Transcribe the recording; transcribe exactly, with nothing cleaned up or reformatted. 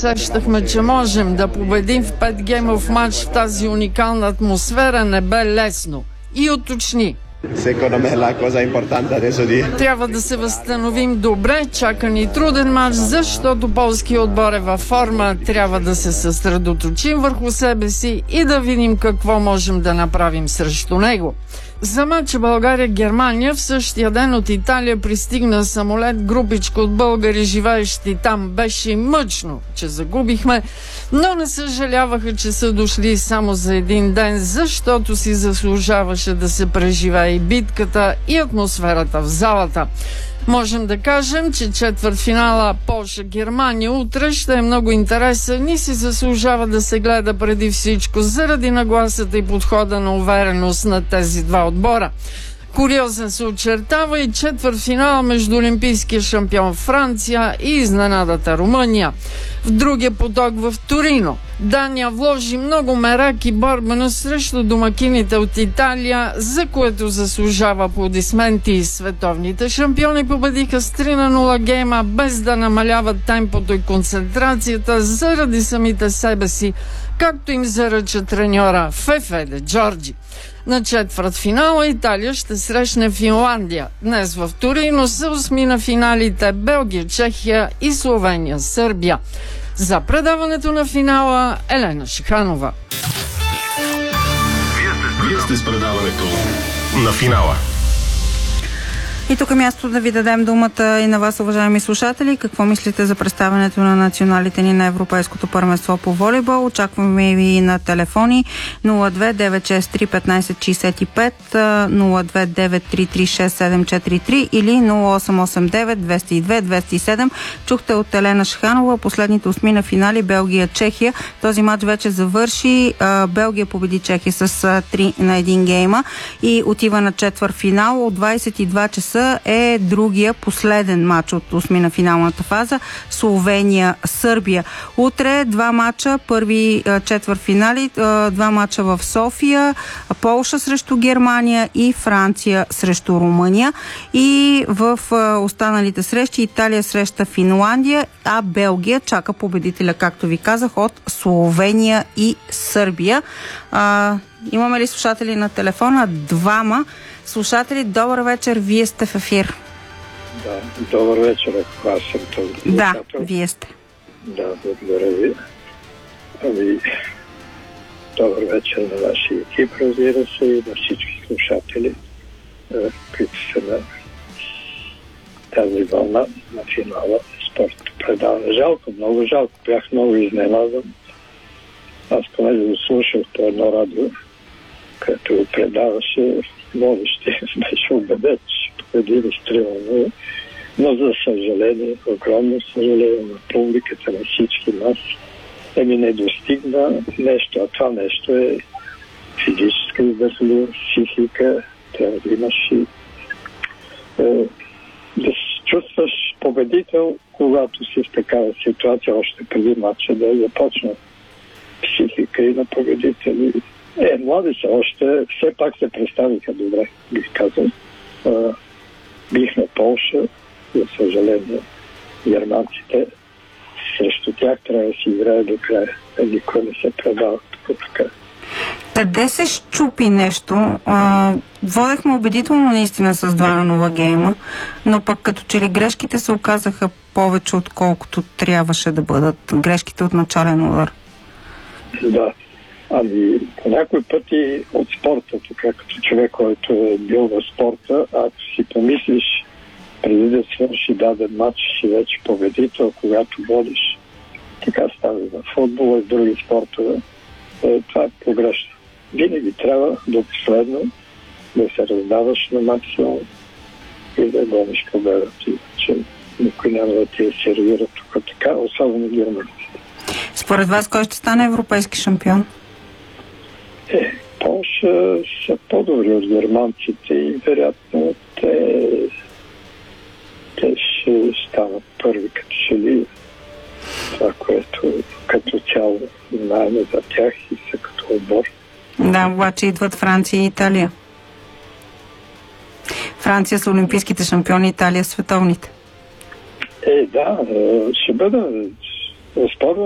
усещахме, че можем да победим в пет геймов матч в тази уникална атмосфера, не бе лесно. И уточни: трябва да се възстановим добре, чака ни труден матч, защото полския отбор е във форма, трябва да се съсредоточим върху себе си и да видим какво можем да направим срещу него. За матча България-Германия в същия ден от Италия пристигна самолет, групичка от българи, живеещи там. Беше мъчно, че загубихме, но не съжаляваха, че са дошли само за един ден, защото си заслужаваше да се преживее и битката, и атмосферата в залата. Можем да кажем, че четвъртфинала Полша-Германия утре ще е много интересен и си заслужава да се гледа преди всичко заради нагласата и подхода на увереност на тези два отбора. Куриозен се очертава и четвъртфинала между олимпийския шампион Франция и изненадата Румъния. В другия поток в Торино Дания вложи много мерак и борбена срещу домакините от Италия, за което заслужава аплодисменти. Световните шампиони победиха с три на нула гейма, без да намаляват темпото и концентрацията заради самите себе си, както им заръча треньора Фефе де Джорджи. На четвъртфинала Италия ще срещне Финландия. Днес в Торино са осми на финалите Белгия, Чехия и Словения, Сърбия. За предаването на финала Елена Шиханова. Вие сте с предаването на финала. И тук е място да ви дадем думата и на вас, уважаеми слушатели. Какво мислите за представянето на националите ни на Европейското първенство по волейбол? Очакваме ви на телефони нула две девет шест три петнайсет шейсет и пет, нула две девет три три шест седем четири три или нула осем осем девет двеста и две двеста и седем. Чухте от Елена Шиханова последните осми на финали Белгия-Чехия. Този матч вече завърши. Белгия победи Чехия с три на един гейма и отива на четвъртфинал. От двайсет и два часа е другия последен матч от осми на финалната фаза Словения-Сърбия. Утре два матча, първи четвъртфинали, два матча в София, Полша срещу Германия и Франция срещу Румъния. И в останалите срещи Италия среща Финландия, а Белгия чака победителя, както ви казах, от Словения и Сърбия. А, имаме ли слушатели на телефона? Двама слушатели. Добър вечер, вие сте в ефир. Да, добър вечер, аз съм този. Да, вие сте. Да, благодаря ви. Ами, добър вечер на вашия екип, разбира се, и на всички слушатели, които са на тази вълна на финала спортното предаване. Жалко, много жалко. Бях много изненадан. Аз понеже го слушах по едно радио, като го предаваше, водещи беше убеден, че победили с три на нула, но за съжаление, огромно съжаление на публиката, на всички нас, да ми не достигна нещо, а това нещо е физическа издържливост, психика, трябва да имаш и е, да се чувстваш победител, когато си в такава ситуация, още преди матча да започне. Психика и на победители. Е, млади са още, все пак се представиха добре, бих казал. Бихме Полша, за съжаление, германците, срещу тях трябва да си играе до края. Никой не се предава така. Къде се щупи нещо? А, водехме убедително наистина с два на нула гейма, но пък като че ли грешките се оказаха повече, отколкото трябваше да бъдат. Грешките от начален удар. Да. Ами, по някой пъти от спорта, така като човек, който е бил в спорта, ако си помислиш преди да свърши даден матч, си вече победител, когато водиш. Така става в футбола и в други спортове. Е, това е погрешно. Винаги трябва до последно да се раздаваш на максимум и да гониш победата. Че никой няма да ти е сервира тук така, особено германците. Според вас, кой ще стане европейски шампион? Е, Полша са по-добри от германците и вероятно те, те ще станат първи, като че ли това, което като цяло знаем за тях и са като отбор. Да, обаче идват Франция и Италия. Франция са олимпийските шампиони, Италия световните. Е, да, ще бъда спорно.